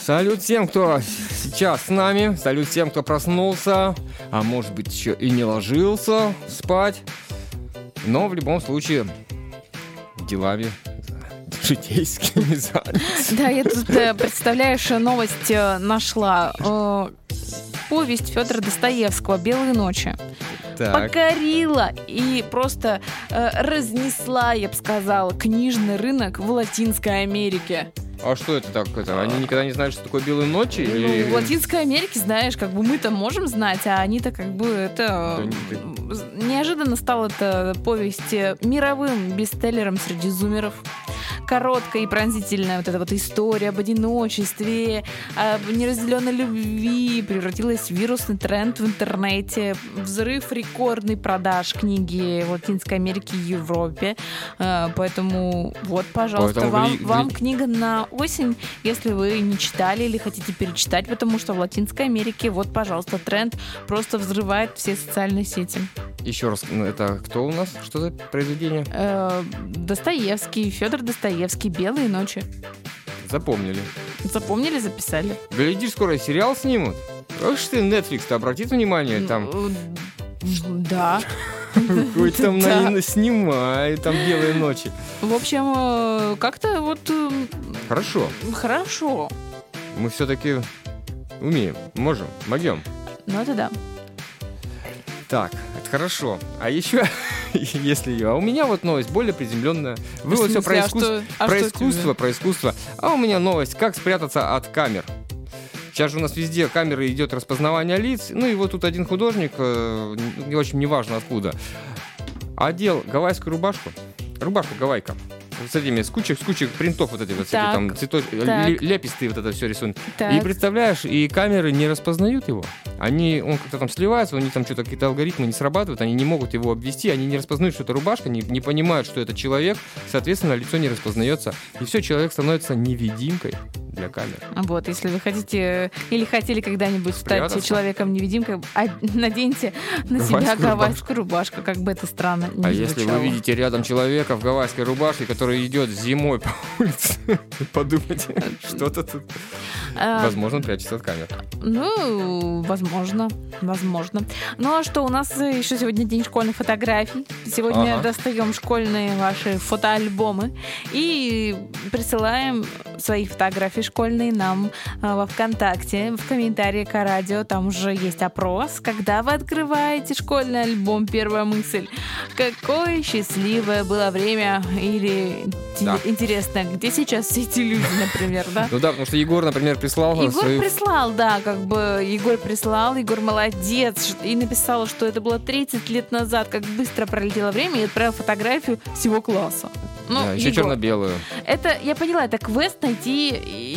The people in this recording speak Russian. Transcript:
Салют всем, кто сейчас с нами. Салют всем, кто проснулся, а может быть еще и не ложился спать. Но в любом случае делами житейскими заняться. Да, я тут, представляешь, новость нашла. Повесть Федора Достоевского «Белые ночи». Так. Покорила и просто разнесла, я бы сказала, книжный рынок в Латинской Америке. А что это так? Они никогда не знали, что такое «Белые ночи»? Или... В Латинской Америке, знаешь, как бы мы-то можем знать, а они-то как бы это... Неожиданно стала эта повесть мировым бестселлером среди зумеров. Короткая и пронзительная вот эта вот история об одиночестве, об неразделенной любви превратилась в вирусный тренд в интернете, взрыв рекордный продаж книги в Латинской Америке и Европе. Поэтому вот, пожалуйста, вам книга на осень, если вы не читали или хотите перечитать, потому что в Латинской Америке, вот, пожалуйста, тренд просто взрывает все социальные сети. Еще раз, это кто у нас? Что за произведение? Достоевский, Федор Достоевский, «Белые ночи». Запомнили. Запомнили, записали. Глядишь, скоро сериал снимут. Ох ты, Netflix-то, обратите внимание, там... Да. Какой там, наверное, снимает, там «Белые ночи». В общем, как-то вот... Хорошо. Хорошо. Мы все-таки умеем, можем, могем. Ну, это да. Так, это хорошо. А еще, если... А у меня вот новость более приземленная. Вы вот все про искусство. А у меня новость, как спрятаться от камер. Сейчас же у нас везде камеры, идет распознавание лиц. Ну и вот тут один художник, не очень неважно откуда, одел гавайскую рубашку. Рубашка-гавайка. С этими, с кучей принтов вот эти вот всякие там цветочки, ляпистые вот это все рисуют. И представляешь, и камеры не распознают его. Он как-то там сливается, у них там что-то какие-то алгоритмы не срабатывают, они не могут его обвести, они не распознают, что это рубашка, не понимают, что это человек, соответственно, лицо не распознается. И все, человек становится невидимкой для камер. Вот, если вы хотите или хотели когда-нибудь стать человеком-невидимкой, наденьте на себя гавайскую рубашку, как бы это странно не звучало. А если вы видите рядом человека в гавайской рубашке, который идет зимой по улице, подумайте, что-то тут, возможно, прячется от камер. Ну, возможно. Ну, а что, у нас еще сегодня день школьных фотографий. Сегодня достаем школьные ваши фотоальбомы и присылаем свои фотографии школьные нам во ВКонтакте, в комментарии к радио. Там уже есть опрос. Когда вы открываете школьный альбом, первая мысль: какое счастливое было время или интересно, где сейчас все эти люди, например, да? Ну да, потому что Егор, например, прислал... Егор молодец, и написал, что это было 30 лет назад, как быстро пролетело время, и отправил фотографию всего класса. Ну, да, еще черно-белую. Это, я поняла, это квест найти